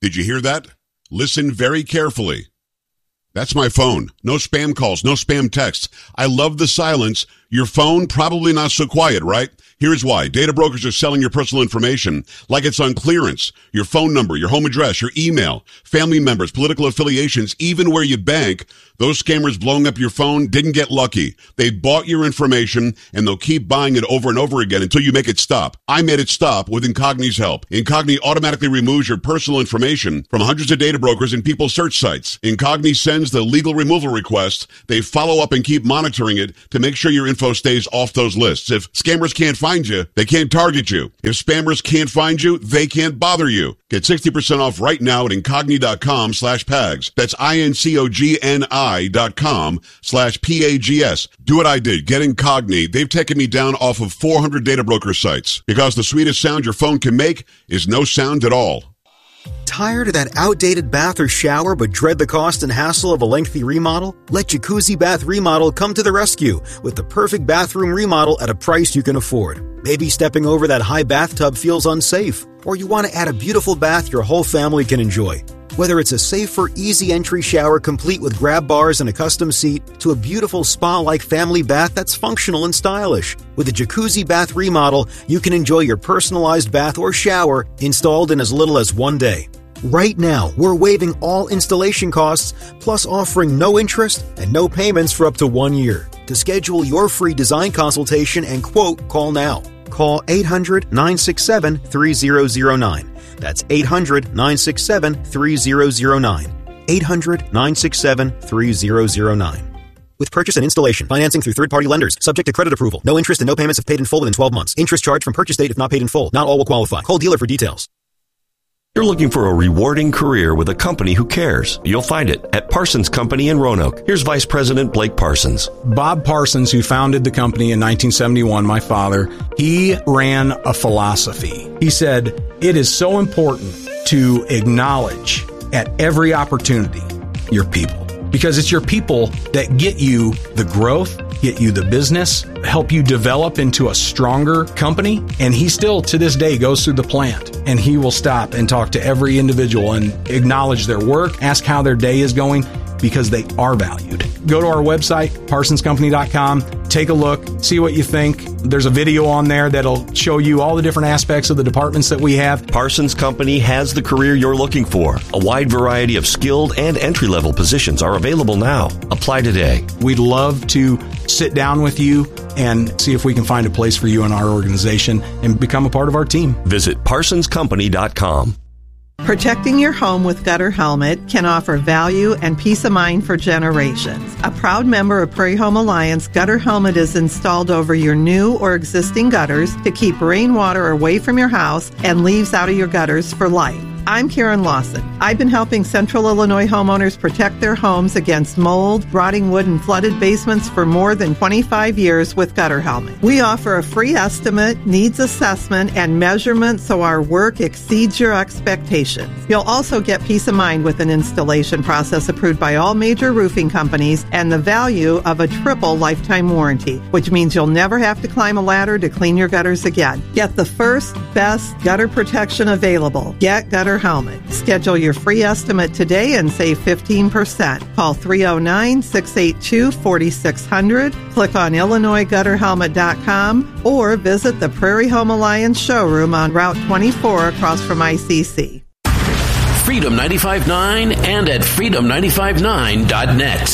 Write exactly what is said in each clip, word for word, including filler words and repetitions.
Did you hear that? Listen very carefully. That's my phone. No spam calls, no spam texts. I love the silence. Your phone, probably not so quiet, right? Here's why. Data brokers are selling your personal information like it's on clearance. Your phone number, your home address, your email, family members, political affiliations, even where you bank. Those scammers blowing up your phone didn't get lucky. They bought your information, and they'll keep buying it over and over again until you make it stop. I made it stop with Incogni's help. Incogni automatically removes your personal information from hundreds of data brokers and people's search sites. Incogni sends the legal removal request. They follow up and keep monitoring it to make sure your info stays off those lists. If scammers can't find you, they can't target you. If spammers can't find you, they can't bother you. Get sixty percent off right now at Incogni.com slash PAGS. That's I-N-C-O-G-N-I dot com slash P-A-G-S. Do what I did. Get Incogni. They've taken me down off of four hundred data broker sites because the sweetest sound your phone can make is no sound at all. Tired of that outdated bath or shower but dread the cost and hassle of a lengthy remodel? Let Jacuzzi Bath Remodel come to the rescue with the perfect bathroom remodel at a price you can afford. Maybe stepping over that high bathtub feels unsafe, or you want to add a beautiful bath your whole family can enjoy. Whether it's a safer, easy entry shower complete with grab bars and a custom seat, to a beautiful spa-like family bath that's functional and stylish. With a Jacuzzi Bath Remodel, you can enjoy your personalized bath or shower installed in as little as one day. Right now, we're waiving all installation costs, plus offering no interest and no payments for up to one year. To schedule your free design consultation and quote, call now. Call eight hundred, nine six seven, three zero zero nine. That's eight hundred, nine six seven, three zero zero nine. eight hundred, nine six seven, three zero zero nine. With purchase and installation, financing through third-party lenders, subject to credit approval. No interest and no payments if paid in full within twelve months. Interest charged from purchase date if not paid in full. Not all will qualify. Call dealer for details. You're looking for a rewarding career with a company who cares. You'll find it at Parsons Company in Roanoke. Here's Vice President Blake Parsons. Bob Parsons, who founded the company in nineteen seventy-one, my father, he ran a philosophy. He said, it is so important to acknowledge at every opportunity your people, because it's your people that get you the growth, get you the business, help you develop into a stronger company. And he still, to this day, goes through the plant and he will stop and talk to every individual and acknowledge their work, ask how their day is going, because they are valued. Go to our website, parsons company dot com, take a look, see what you think. There's a video on there that'll show you all the different aspects of the departments that we have. Parsons Company has the career you're looking for. A wide variety of skilled and entry-level positions are available now. Apply today. We'd love to sit down with you and see if we can find a place for you in our organization and become a part of our team. Visit parsons company dot com. Protecting your home with Gutter Helmet can offer value and peace of mind for generations. A proud member of Prairie Home Alliance, Gutter Helmet is installed over your new or existing gutters to keep rainwater away from your house and leaves out of your gutters for life. I'm Karen Lawson. I've been helping Central Illinois homeowners protect their homes against mold, rotting wood, and flooded basements for more than twenty-five years with Gutter Helmet. We offer a free estimate, needs assessment, and measurement so our work exceeds your expectations. You'll also get peace of mind with an installation process approved by all major roofing companies and the value of a triple lifetime warranty, which means you'll never have to climb a ladder to clean your gutters again. Get the first, best gutter protection available. Get Gutter Helmet. Schedule your free estimate today and save fifteen percent. Call three oh nine, six eight two, four six zero zero, click on Illinois Gutter Helmet dot com, or visit the Prairie Home Alliance showroom on Route twenty-four across from I C C. Freedom ninety-five point nine and at freedom ninety-five point nine dot net.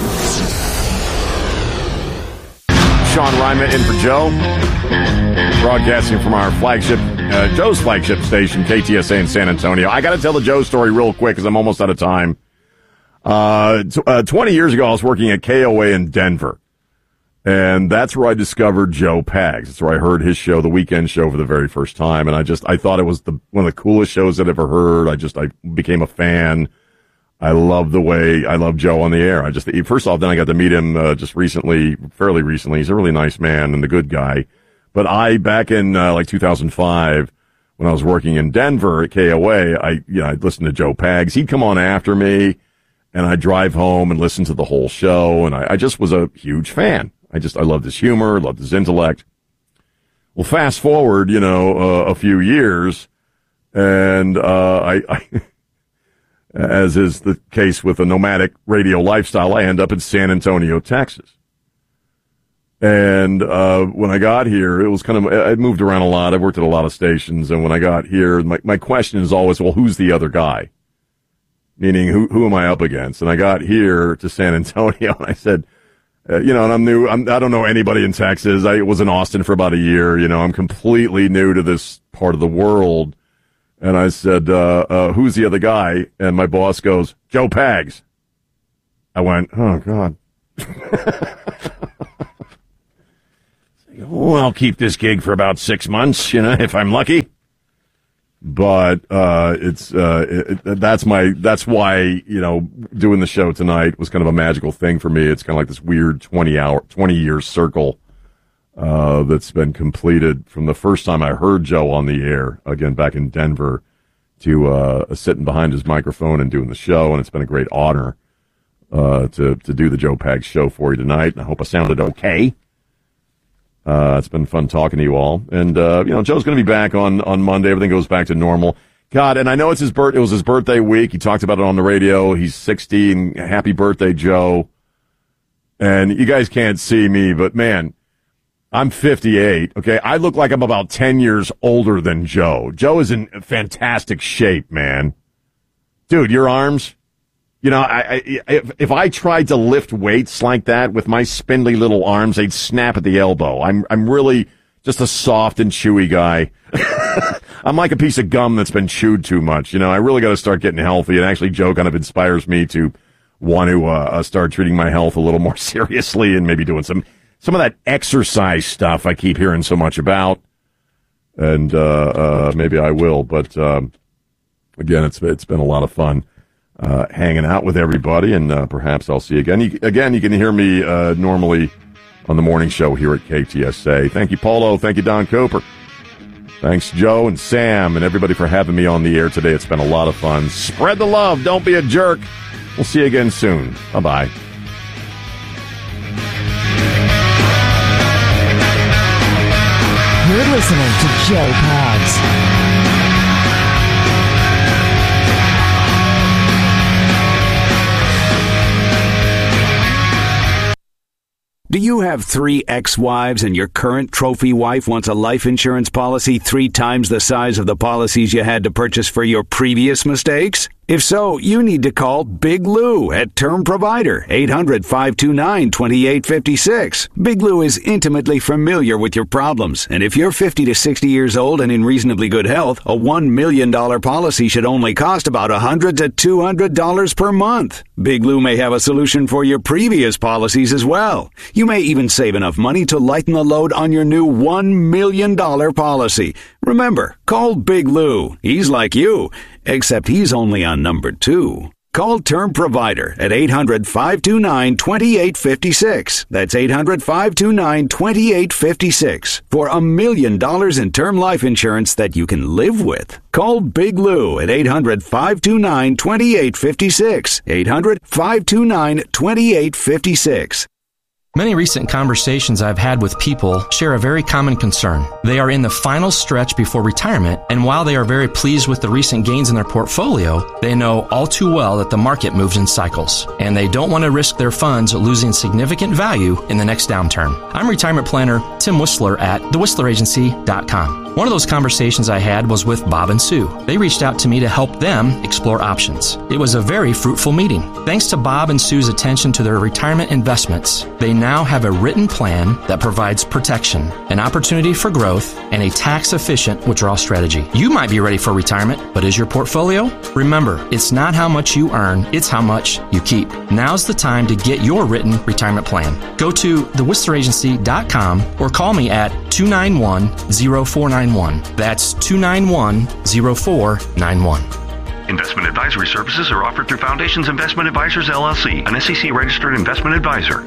Sean Ryman in for Joe, broadcasting from our flagship, uh, Joe's flagship station, K T S A in San Antonio. I got to tell the Joe story real quick because I'm almost out of time. Uh, t- uh, twenty years ago, I was working at K O A in Denver, and that's where I discovered Joe Pags. That's where I heard his show, the weekend show, for the very first time, and I just I thought it was the one of the coolest shows I'd ever heard. I just I became a fan. I love the way, I love Joe on the air. I just, first off, then I got to meet him, uh, just recently, fairly recently. He's a really nice man and a good guy. But I, back in, uh, like two thousand five, when I was working in Denver at K O A, I, you know, I'd listen to Joe Pags. He'd come on after me and I'd drive home and listen to the whole show. And I, I just was a huge fan. I just, I loved his humor, loved his intellect. Well, fast forward, you know, uh, a few years and, uh, I, I as is the case with a nomadic radio lifestyle, I end up in San Antonio, Texas. And uh, when I got here, it was kind of, I moved around a lot. I've worked at a lot of stations. And when I got here, my, my question is always, well, who's the other guy? Meaning, who who am I up against? And I got here to San Antonio, and I said, uh, you know, and I'm new. I'm, I don't know anybody in Texas. I was in Austin for about a year. You know, I'm completely new to this part of the world. And I said, uh, uh, who's the other guy? And my boss goes, Joe Pags. I went, oh, God. Well, I'll keep this gig for about six months, you know, if I'm lucky. But uh, it's uh, it, it, that's my that's why, you know, doing the show tonight was kind of a magical thing for me. It's kind of like this weird twenty hour, twenty year circle uh, that's been completed from the first time I heard Joe on the air, again back in Denver, to uh, sitting behind his microphone and doing the show, and it's been a great honor uh, to to do the Joe Pags show for you tonight. And I hope I sounded okay. Uh, it's been fun talking to you all. And, uh, you know, Joe's going to be back on, on Monday. Everything goes back to normal. God, and I know it's his birth. It was his birthday week. He talked about it on the radio. He's sixty, and happy birthday, Joe. And you guys can't see me, but, man, I'm fifty-eight, okay? I look like I'm about ten years older than Joe. Joe is in fantastic shape, man. Dude, your arms... You know, I, I, if, if I tried to lift weights like that with my spindly little arms, they'd snap at the elbow. I'm I'm really just a soft and chewy guy. I'm like a piece of gum that's been chewed too much. You know, I really got to start getting healthy. And actually, Joe kind of inspires me to want to uh, start treating my health a little more seriously and maybe doing some some of that exercise stuff I keep hearing so much about. And uh, uh, maybe I will. But um, again, it's it's been a lot of fun. Uh, hanging out with everybody, and uh, perhaps I'll see you again. You, again, you can hear me uh, normally on the morning show here at K T S A. Thank you, Paulo. Thank you, Don Cooper. Thanks, Joe and Sam and everybody for having me on the air today. It's been a lot of fun. Spread the love. Don't be a jerk. We'll see you again soon. Bye-bye. You're listening to Joe Pags. Do you have three ex-wives and your current trophy wife wants a life insurance policy three times the size of the policies you had to purchase for your previous mistakes? If so, you need to call Big Lou at Term Provider, eight hundred, five two nine, two eight five six. Big Lou is intimately familiar with your problems, and if you're fifty to sixty years old and in reasonably good health, a one million dollars policy should only cost about one hundred to two hundred dollars per month. Big Lou may have a solution for your previous policies as well. You may even save enough money to lighten the load on your new one million dollars policy. Remember, call Big Lou. He's like you, except he's only on number two. Call Term Provider at eight hundred, five two nine, two eight five six. That's eight hundred, five two nine, two eight five six for a million dollars in term life insurance that you can live with. Call Big Lou at eight hundred, five two nine, two eight five six. eight hundred, five two nine, two eight five six. Many recent conversations I've had with people share a very common concern. They are in the final stretch before retirement, and while they are very pleased with the recent gains in their portfolio, they know all too well that the market moves in cycles, and they don't want to risk their funds losing significant value in the next downturn. I'm retirement planner Tim Whistler at the whistler agency dot com. One of those conversations I had was with Bob and Sue. They reached out to me to help them explore options. It was a very fruitful meeting. Thanks to Bob and Sue's attention to their retirement investments, they now have a written plan that provides protection, an opportunity for growth, and a tax-efficient withdrawal strategy. You might be ready for retirement, but is your portfolio? Remember, it's not how much you earn, it's how much you keep. Now's the time to get your written retirement plan. Go to the whistler agency dot com or call me at two nine one, zero four nine one. That's two nine one, zero four nine one. Investment advisory services are offered through Foundations Investment Advisors, L L C, an S E C-registered investment advisor.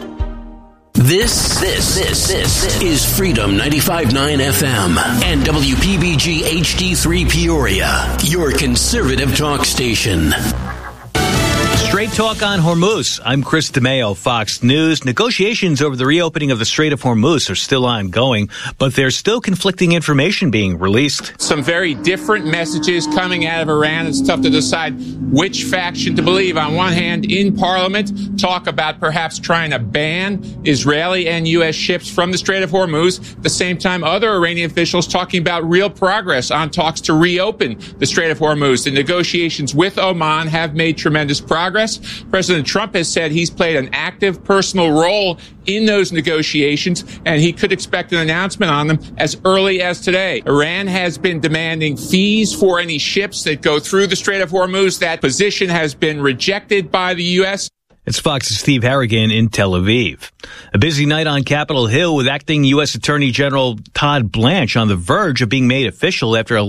This, this, this, this is Freedom ninety-five point nine F M and W P B G H D three Peoria, your conservative talk station. Straight Talk on Hormuz. I'm Chris DeMeo, Fox News. Negotiations over the reopening of the Strait of Hormuz are still ongoing, but there's still conflicting information being released. Some very different messages coming out of Iran. It's tough to decide which faction to believe. On one hand, in Parliament, talk about perhaps trying to ban Israeli and U S ships from the Strait of Hormuz. At the same time, other Iranian officials talking about real progress on talks to reopen the Strait of Hormuz. The negotiations with Oman have made tremendous progress. President Trump has said he's played an active personal role in those negotiations, and he could expect an announcement on them as early as today. Iran has been demanding fees for any ships that go through the Strait of Hormuz. That position has been rejected by the U S. It's Fox's Steve Harrigan in Tel Aviv. A busy night on Capitol Hill with acting U S Attorney General Todd Blanche on the verge of being made official after a